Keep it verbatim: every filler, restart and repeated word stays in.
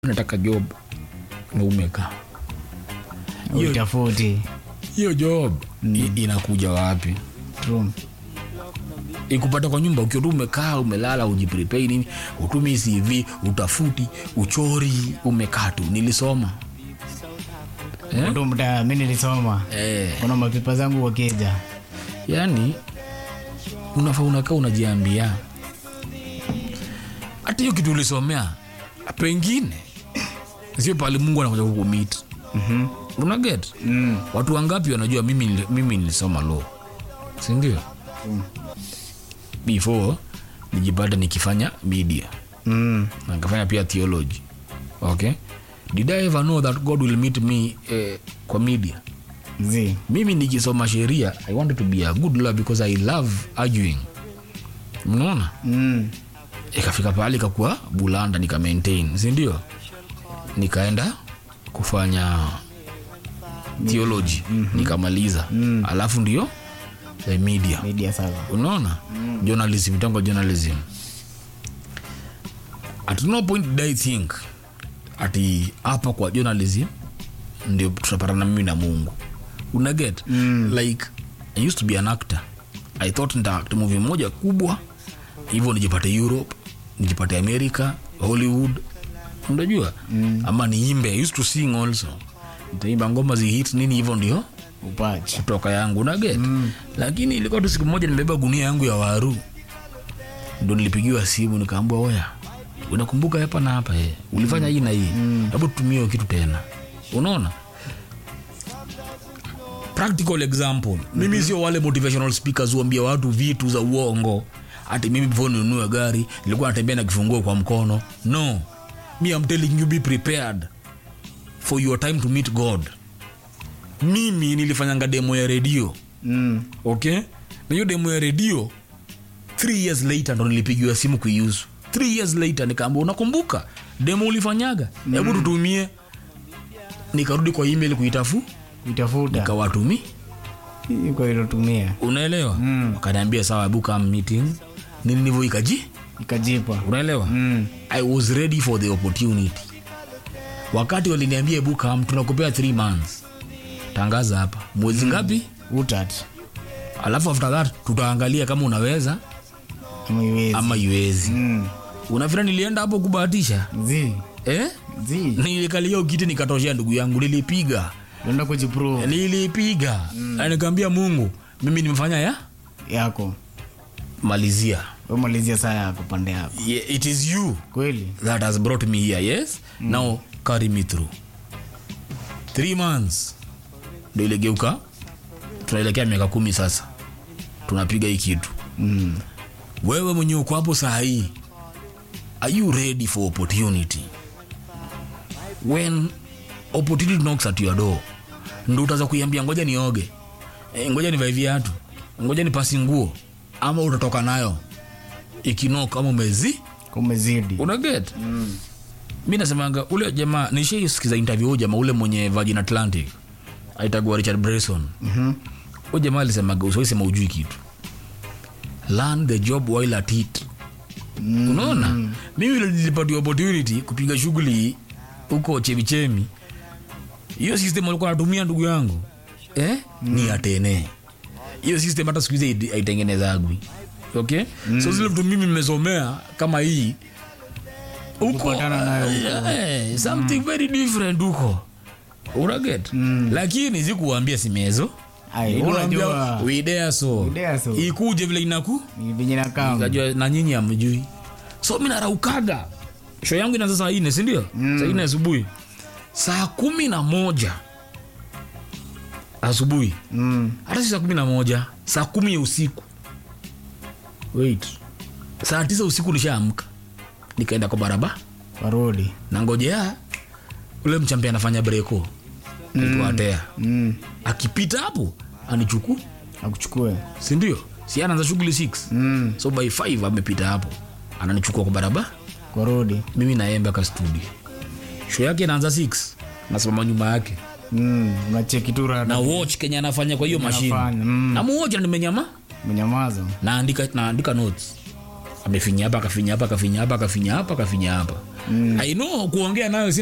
Nataka job na umekaa. Hiyo tofauti. Hiyo job mm. inakuja wapi? True. Ikupata kwa nyumba ukiwa umekaa umelala ujiprepare nini, utumi C V, utafuti, uchori, umekaa tu. Nilisoma. Eh? Ndo mta mimi nilisoma. Eh. Kuna mapipa zangu wakeja. Yaani unafaa unakaa unajiambia hata hiyo kitu ulisomea pengine sio pale Mungu anakuja kukumit. Mhm. Una get? Mm. Watu wangapi wanajua mimi mimi nilisoma law? Si ndio? Mm. Before nijipata nikifanya media. Mm. Na nikafanya pia theology. Okay? Did I ever know that God will meet me eh, kwa media? Zi. Mimi nikisoma sheria, I wanted to be a good lawyer because I love arguing. Unaona? Mm. Ikafika pale ikakuwa bulanda nika maintain, si ndio? Nikaenda kufanya theology, mm-hmm. nikamaliza. Mm. Alafu ndio the media. Media sawa. Unaona? Mm. Journalism, tango journalism. At no point did I think ati hapa kwa journalism ndio tutapatana mimi na Mungu. Una get? Mm. Like I used to be an actor. I thought nita act movie moja kubwa hivyo nijipate Europe, nijipate America, Hollywood. Unajua? Mm. Ama niimbe. I used to sing also. Nitaimba ngoma zi hit nini hivyo ndio upachi kutoka yangu. Una get? Mm. Lakini ilikuwa tu siku moja nimebeba gunia yangu ya waru. Ndio nilipigiwa simu nikaambiwa oya, unakumbuka hapa na hapa eh ulifanya hii na hii. Hebu mm. tutumie kitu tena. Unaona? Practical example. Mm-hmm. Mimi sio wale motivational speakers huambia watu vitu za uongo. Ati mimi before ninunue gari nilikuwa natembea na kifunguo kwa mkono. No. Me I'm telling you, be prepared for your time to meet God. Mimi nilifanyanga demo ya radio. Mm. Okay? Na hiyo demo ya radio three years later ndo nilipigiwa simu kuiuse. three years later nikaambiwa unakumbuka demo ulifanyaga? Hebu mm. tutumie. Nikarudi kwa email kuitafu kuitafuta. Nikawatumi. Iko ile tumia. Unaelewa? Mm. Wakaniambia sawa, book a meeting. Nini nivo ikaji? Ikajipa. Unaelewa? Mm. I was ready for the opportunity. Wakati waliniambia book am tunakupea three months. Tangaza hapa. Mwezi mm. ngapi? Utat. Alafu after that tutaangalia kama unaweza ama iwezi. Ama iwezi. Mm. Unafikiri nilienda hapo kubahatisha? Zi. Eh? Zi. Nilikalia ukiti nikatoshia ndugu yangu, nilipiga. Nenda kujiprove. Nilipiga. Mm. Nikamwambia Mungu, mimi nimefanya ya yako. Malizia. Wewe malizia saa yako pande yako. Yeah, it is you. Kweli. That has brought me here, yes? Mm. Now carry me through. Three months. Ndio ilegeuka. Tunaelekea miaka kumi sasa. Tunapiga hii kitu. Mm. Wewe mwenye uko hapo saa hii, are you ready for opportunity? When opportunity knocks at your door, ndio utaanza kuiambia ngoja nioge, e, ngoja nivae viatu, ngoja nipasi nguo, ama utatoka nayo ikinoka kama umezi umezidi. Una get? Mm. Mimi nasemanga ule jamaa nishisikiza interview jamaa ule mwenye Virgin Atlantic aitagwa Richard Branson. Mhm. Ule jamaa alisemaga usiweze ujui kitu. Learn the job while at it. Mm. Unaona? Mimi nilipata opportunity kupiga shughuli huko Chevichemi. Hiyo system walikuwa wanatumia ndugu yangu. Eh? Mm. Ni atene. Hiyo system hata siku hizi haitengenezagwi. Okay? Mm. So zile vitu mimi nimesomea kama hii huko nayo yeah, something mm. very different huko. Una get? Mm. Lakini sikuambia simezo. Ai, unajua we dare so. so. Ikuje vile inaku? Vile inakaa. Unajua na nyinyi hamjui. So mimi naraukaga. Show yangu inaanza saa nne, si ndio? Mm. Saa nne asubuhi. Saa kumi na moja asubuhi. Mm. Hata si saa kumi na moja, saa kumi ya usiku. Wait. Saa tisa usiku nishaamka. Nikaenda kwa barabara. Warudi. Na ngojea ule mchambe anafanya breko. Nituatea. Mm. Akipita hapo anichukue, akuchukue. Si ndio? Si anaanza shughuli six. Mm. So by five amepita hapo. Ananichukua kwa barabara. Warudi. Mimi naemba ka studio. Show yake inaanza six. Nasimama nyuma yake. Mm, unacheki tu na watch Kenya anafanya kwa hiyo machine. Mm. Na muoja nimenyama. Mnyamaza. Naandika naandika notes. Amefinya hapa, akafinya hapa, akafinya hapa, akafinya hapa, akafinya hapa. I know kuongea nayo